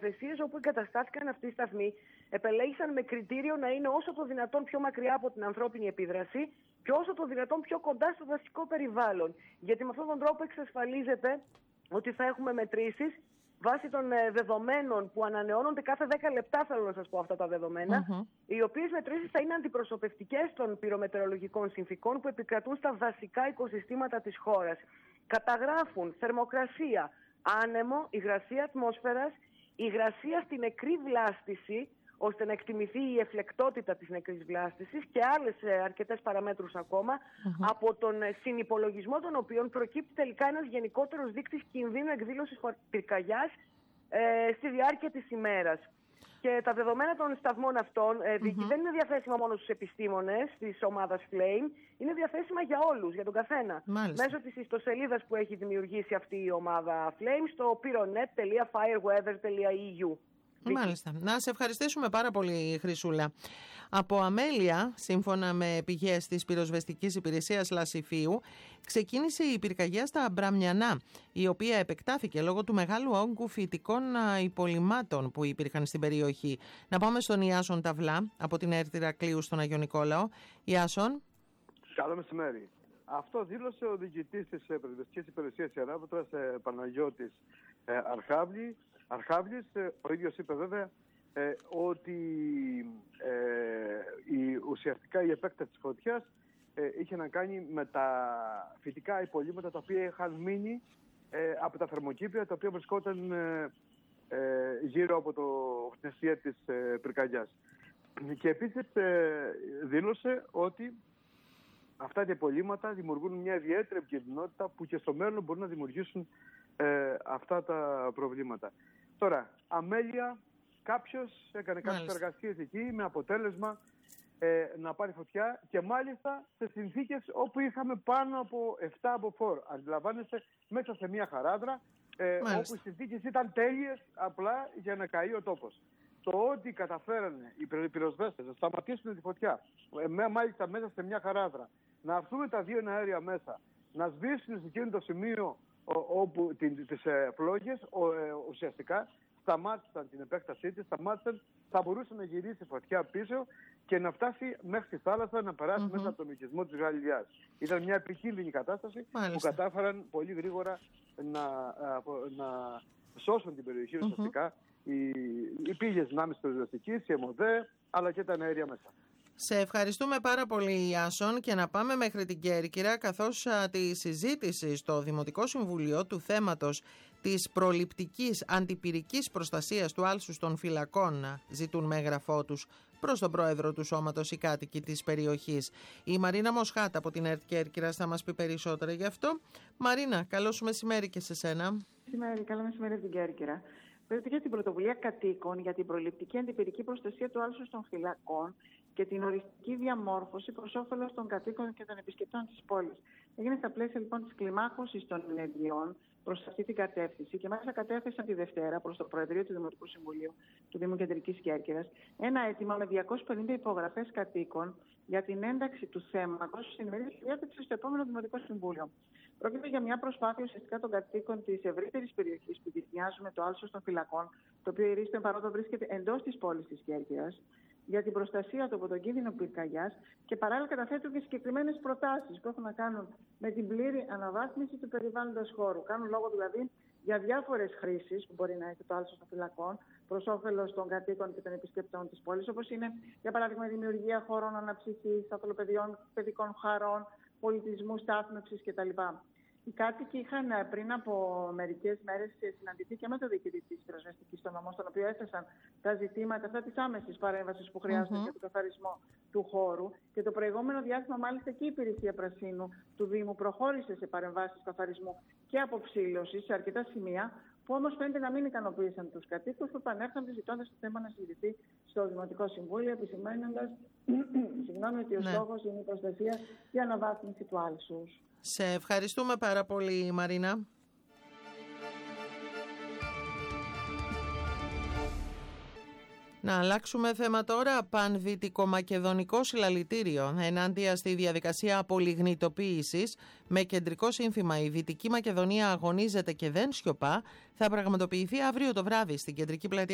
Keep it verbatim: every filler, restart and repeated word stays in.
τοποθεσίες όπου εγκαταστάθηκαν αυτοί οι σταθμοί επελέγησαν με κριτήριο να είναι όσο το δυνατόν πιο μακριά από την ανθρώπινη επίδραση και όσο το δυνατόν πιο κοντά στο δασικό περιβάλλον. Γιατί με αυτόν τον τρόπο εξασφαλίζεται ότι θα έχουμε μετρήσεις βάσει των ε, δεδομένων που ανανεώνονται κάθε δέκα λεπτά, θέλω να σας πω αυτά τα δεδομένα, mm-hmm. οι οποίες μετρήσεις θα είναι αντιπροσωπευτικές των πυρομετεωρολογικών συνθήκων που επικρατούν στα δασικά οικοσυστήματα της χώρας. Καταγράφουν θερμοκρασία, άνεμο, υγρασία ατμόσφαιρας, υγρασία στη νεκρή βλάστηση, ώστε να εκτιμηθεί η εφλεκτότητα της νεκρής βλάστησης και άλλες ε, αρκετές παραμέτρους ακόμα, mm-hmm. από τον ε, συνυπολογισμό των οποίων προκύπτει τελικά ένας γενικότερος δείκτης κινδύνου εκδήλωσης πυρκαγιάς ε, στη διάρκεια της ημέρας. Και τα δεδομένα των σταθμών αυτών ε, mm-hmm. δεν είναι διαθέσιμα μόνο στους επιστήμονες της ομάδας Flame, είναι διαθέσιμα για όλους, για τον καθένα. Μάλιστα. Μέσω της ιστοσελίδας που έχει δημιουργήσει αυτή η ομάδα Flame στο pyronet τελεία fireweather τελεία e u. Μάλιστα. Να σε ευχαριστήσουμε πάρα πολύ, Χρυσούλα. Από αμέλεια, σύμφωνα με πηγές της πυροσβεστικής υπηρεσίας Λασιφίου, ξεκίνησε η πυρκαγιά στα Μπραμιανά, η οποία επεκτάθηκε λόγω του μεγάλου όγκου φυτικών υπολειμμάτων που υπήρχαν στην περιοχή. Να πάμε στον Ιάσον Ταυλά, από την ΕΡΤ Ηρακλείου στον Αγιο Νικόλαο. Ιάσον. Καλό μεσημέρι. Αυτό δήλωσε ο διοικητής της πυροσβεστικής υπηρεσίας Ιεράπετρας, Παναγιώτης Αρχάβλη. Αρχάβλης, ο ίδιος είπε βέβαια ε, ότι ε, η, ουσιαστικά η επέκταση της φωτιάς ε, είχε να κάνει με τα φυτικά υπολείμματα τα οποία είχαν μείνει ε, από τα θερμοκήπια τα οποία βρισκόταν ε, ε, γύρω από το χνεσία της ε, πυρκαγιάς. Και επίσης ε, δήλωσε ότι αυτά τα υπολείμματα δημιουργούν μια ιδιαίτερη επικίνδυνοτητα που και στο μέλλον μπορούν να δημιουργήσουν ε, αυτά τα προβλήματα. Τώρα, αμέλεια, κάποιος έκανε κάποιες εργασίες εκεί με αποτέλεσμα ε, να πάρει φωτιά και μάλιστα σε συνθήκες όπου είχαμε πάνω από επτά μποφόρ. Αντιλαμβάνεστε, μέσα σε μια χαράδρα ε, όπου οι συνθήκες ήταν τέλειες απλά για να καεί ο τόπος. Το ότι καταφέρανε οι πυροσβέστες να σταματήσουν τη φωτιά, ε, μάλιστα μέσα σε μια χαράδρα, να έρθουν τα δύο αέρια μέσα, να σβήσουν σε εκείνο το σημείο όπου τις ε, φλόγες ο, ε, ουσιαστικά σταμάτησαν την επέκτασή της, σταμάτησαν, θα μπορούσε να γυρίσει φωτιά πίσω και να φτάσει μέχρι τη θάλασσα, να περάσει mm-hmm. μέσα από τον οικισμό της Γαλλιάς. Ήταν μια επικίνδυνη κατάσταση. Μάλιστα. Που κατάφεραν πολύ γρήγορα να, να σώσουν την περιοχή mm-hmm. ουσιαστικά οι, οι πήγες δυνάμεις πυροσβεστικής, η ΕΜΟΔΕ, αλλά και τα αέρια μέσα. Σε ευχαριστούμε πάρα πολύ, Ιάσον, και να πάμε μέχρι την Κέρκυρα, καθώς α, τη συζήτηση στο Δημοτικό Συμβουλίο του θέματος της προληπτικής αντιπυρικής προστασίας του άλσους των φυλακών ζητούν με έγγραφό τους προς τον πρόεδρο του σώματος οι κάτοικοι της περιοχής. Η Μαρίνα Μοσχάτα από την ΕΡΤ Κέρκυρας θα μας πει περισσότερα γι' αυτό. Μαρίνα, καλό σου μεσημέρι και σε σένα. Μεσημέρι, καλό μεσημέρι από την Κέρκυρα. Πρόκειται για την πρωτοβουλία κατοίκων για την προληπτική αντιπυρική προστασία του άλσους των φυλακών και την οριστική διαμόρφωση προς όφελος των κατοίκων και των επισκεπτών της πόλης. Έγινε στα πλαίσια λοιπόν της κλιμάκωσης των ενεργειών προς αυτή την κατεύθυνση και μάλιστα κατέθεσαν τη Δευτέρα προς το Προεδρείο του Δημοτικού Συμβουλίου του Δήμου Κεντρικής Κέρκυρας ένα αίτημα με διακόσιες πενήντα υπογραφές κατοίκων για την ένταξη του θέματος στην ημερήσια διάταξη στο επόμενο Δημοτικό Συμβούλιο. Πρόκειται για μια προσπάθεια ουσιαστικά των κατοίκων της ευρύτερης περιοχής που γυρνιάζουν το άλσος των φυλακών, το οποίο η Ρίστον παρόντο βρίσκεται εντός της πόλης της Κέρκυρας, για την προστασία του από τον κίνδυνο πυρκαγιάς και παράλληλα καταθέτουν και συγκεκριμένες προτάσεις που έχουν να κάνουν με την πλήρη αναβάθμιση του περιβάλλοντος χώρου. Κάνουν λόγο δηλαδή για διάφορες χρήσεις που μπορεί να έχει το άλσος των φυλακών προς όφελος των κατοίκων και των επισκεπτών της πόλης, όπως είναι για παράδειγμα η δημιουργία χώρων αναψυχής, αθλοπαιδιών, παιδικών χαρών, πολιτισμού, στάθμευσης κτλ. Οι κάτοικοι είχαν πριν από μερικές μέρες συναντηθεί και με το διοικητή της πυροσβεστικής στον νομό, στον οποίο έθεσαν τα ζητήματα αυτά της άμεσης παρέμβασης που χρειάζονται mm-hmm. για τον καθαρισμό του χώρου. Και το προηγούμενο διάστημα, μάλιστα, και η υπηρεσία Πρασίνου του Δήμου προχώρησε σε παρεμβάσεις καθαρισμού και αποψήλωση σε αρκετά σημεία, που όμως φαίνεται να μην ικανοποίησαν τους κατοίκους, που επανέρχονται ζητώντας το θέμα να συζητηθεί στο Δημοτικό Συμβούλιο, επισημαίνοντας ότι ο ναι. στόχος είναι η προστασία και η αναβάθμιση του άλσους. Σε ευχαριστούμε πάρα πολύ, Μαρίνα. Να αλλάξουμε θέμα τώρα. Πανδυτικομακεδονικό συλλαλητήριο ενάντια στη διαδικασία απολιγνητοποίησης με κεντρικό σύνθημα «Η Δυτική Μακεδονία αγωνίζεται και δεν σιωπά» θα πραγματοποιηθεί αύριο το βράδυ στην κεντρική πλατεία